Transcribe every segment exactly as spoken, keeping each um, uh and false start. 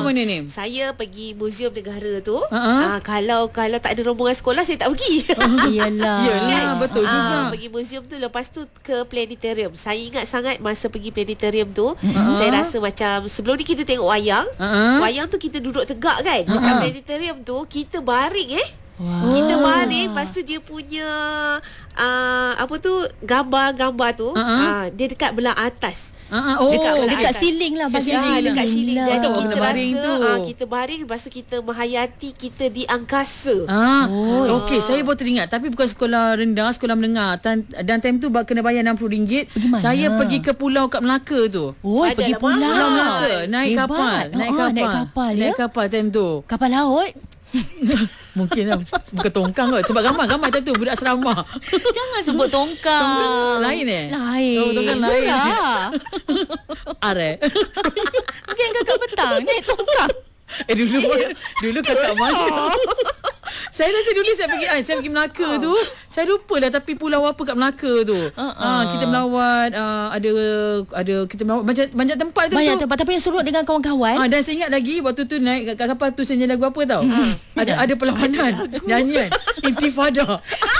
mana ni? Saya pergi Museum Negara tu. Uh-huh. Uh, kalau kalau tak ada rombongan sekolah saya tak pergi. Oh, iyalah. Yalah, betul Ah, juga. pergi museum tu, lepas tu ke planetarium. Saya ingat sangat masa pergi planetarium tu, uh-huh. saya rasa macam sebelum ni kita tengok wayang. Uh-huh. Wayang tu kita duduk tegak kan. Uh-huh. Dekat planetarium tu kita baring eh. Wow. Kita baring, lepas tu dia punya uh, apa tu gambar-gambar tu, Uh-huh. uh, dia dekat belah atas. Uh-huh. Oh, Dekat belah Dekat atas. siling lah bahagian Ah, siling. dekat siling. Yelah. Jadi Betul, kita kena rasa baring tu. ah, kita baring, lepas tu kita menghayati kita di angkasa. Ah, Oh. okey, saya baru teringat, tapi bukan sekolah rendah, sekolah menengah. Dan, dan time tu kena bayar enam puluh ringgit. Pergi mana? Saya pergi ke pulau kat Melaka tu. Oh, Ada pergi lah, pulau. Pulau Melaka, naik Hebat. kapal, naik Oh, kapal. naik kapal, ya? Naik kapal time tu. Kapal laut. Mungkin lah, bukan tongkang kot. Sebab ramai-ramai time tu budak asrama. Jangan sebut tongkang. Tongkang lain eh? Lain. Oh, tongkang lain. Surah. Are. Mungkin kakak petang naik tongkang. Eh dulu dulu kakak mana? Saya rasa dulu saya pergi ah, saya pergi Melaka tu. Saya lupalah tapi pulau apa kat Melaka tu. Uh-uh. Ah, kita melawat uh, ada ada kita melawat banyak banyak tempat tu. Banyak tu. tempat. Tapi yang surut dengan kawan-kawan. Ah, dan saya ingat lagi waktu tu naik kat kapal tu saya nyanyi lagu apa tau? Hmm. Ada ada perlawanan nyanyian Intifada.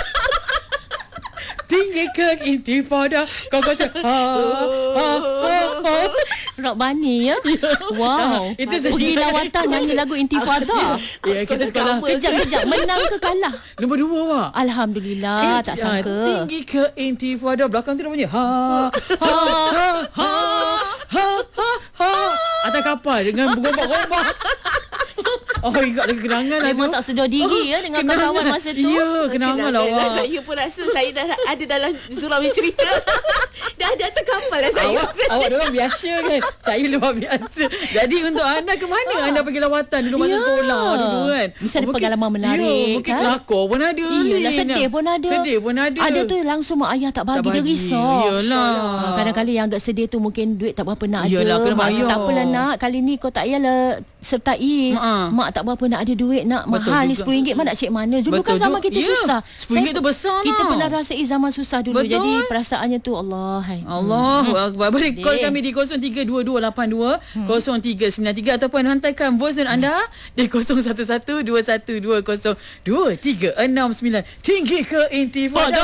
Tinggikan intifada. Kau kata ha ha ha, ha. Rock Bunny ya. Wow. Itu saya pergi ingat. lawatan nyanyi lagu Intifada. Ya, kita sekolah. Kejap-kejap menang ke kalah? Nombor dua Wak. Alhamdulillah, tak Ah, sangka. Tinggi ke intifada. Belakang tu namanya ha ha ha ha ha ha ha. Atas kapal dengan bergombak-gombak. Oh, ingat lagi kenangan lah Memang tu. tak sedar diri ya dengan kawan-kawan masa tu. Ya, kenangan lah awak. Saya pun rasa saya dah ada dalam Sulawesi cerita. Dah ada atas kapal dah saya. Awak, awak orang biasa kan. Saya luar biasa. Jadi untuk anda, ke mana anda pergi lawatan dulu masa Ya. sekolah dulu kan? Mesti ada mungkin- pengalaman menarik, Ya, mungkin kan? kelakar pun ada. Iyalah, Lin. sedih pun ada. Sedih pun ada. Ada tu langsung mak ayah tak bagi, Tak dia bagi. risau. Yelah. Ah, Kadang-kadang yang agak sedih tu mungkin duit tak berapa nak Yelah, ada. kena Mak, bayar. tak apalah nak, kali ni kau tak payahlah sertai. Ma-ah. Mak tak berapa nak ada duit, nak Betul mahal ni juga. sepuluh ringgit mak nak cek mana. Dulu Betul kan zaman juga. kita Ya, susah. sepuluh ringgit tu besar Kita tau. pernah rasai zaman susah dulu. Betul. Jadi perasaannya tu Allah. Hai. Allahu Akbar. Boleh call Deh. kami di kosong tiga dua dua lapan dua kosong tiga sembilan tiga ataupun hantarkan voice note anda di kosong satu satu dua satu dua kosong dua tiga enam sembilan. Tinggi ke intifada.